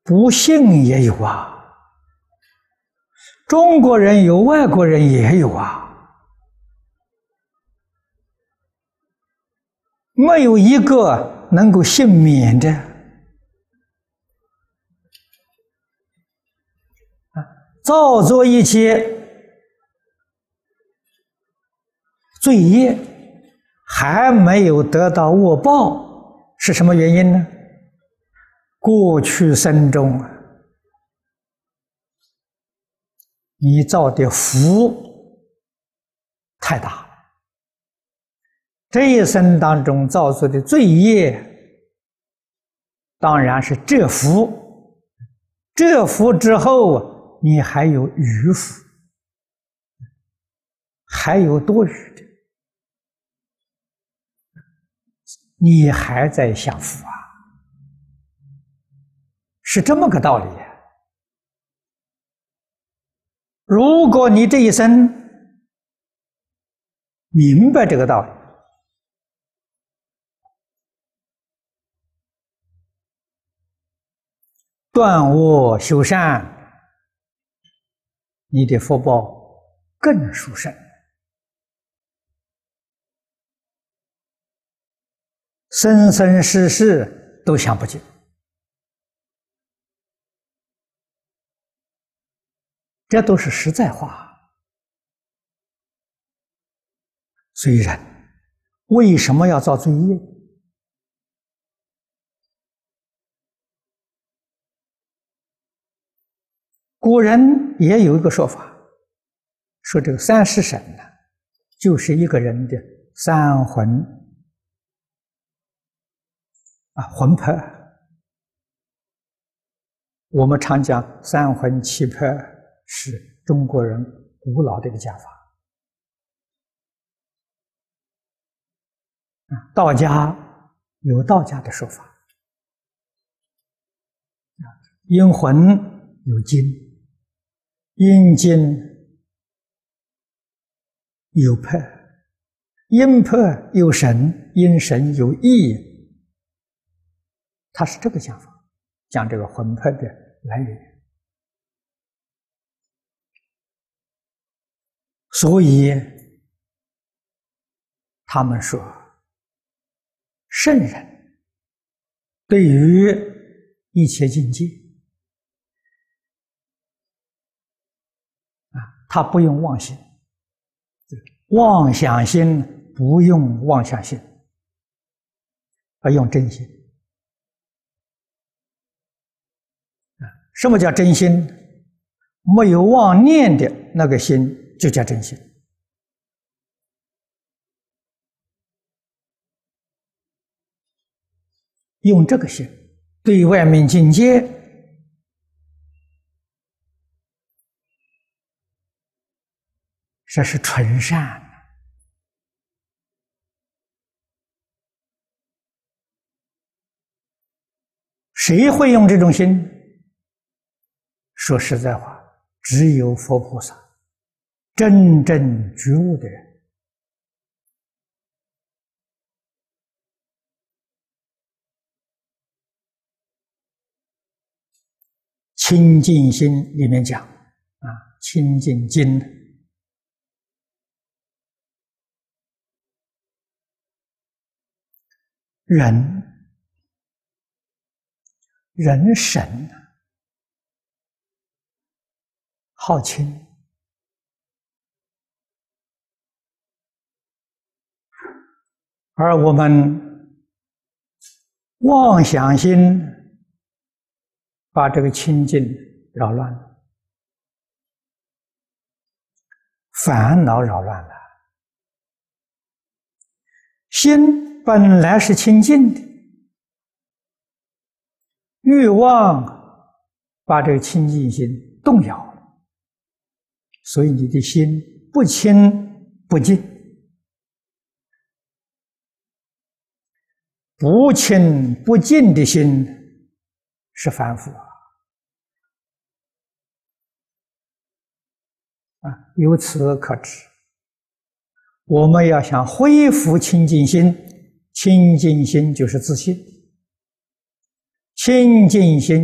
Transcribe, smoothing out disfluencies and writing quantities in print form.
不信也有啊，中国人有，外国人也有啊，没有一个能够幸免的。造作一切罪业，还没有得到恶报，是什么原因呢？过去生中你造的福太大了，这一生当中造作的罪业，当然是折福，折福之后你还有余福，还有多余的，你还在享福啊，是这么个道理。如果你这一生明白这个道理，断恶修善，你的福报更殊胜，生生世世都享不尽。这都是实在话。所以人为什么要造罪业？古人也有一个说法，说这个三世神呢，就是一个人的三魂魂魄。我们常讲三魂七魄，是中国人古老的一个讲法。道家有道家的说法，阴魂有精，阴精有魄，阴魄有神，阴神有意。他是这个讲法，讲这个魂魄的来源。所以他们说，圣人对于一切境界他不用妄心，妄想心不用妄想心，而用真心。什么叫真心？没有妄念的那个心就叫真心。用这个心对外面境界这是纯善。谁会用这种心？说实在话，只有佛菩萨，真正觉悟的人。清净心里面讲清净经，人神好亲，而我们妄想心把这个清净扰乱了，烦恼扰乱了。心本来是清净的，欲望把这个清净心动摇了，所以你的心不清不净，不清不净的心是凡夫由此可知，我们要想恢复清净心，清净心就是自信，清净心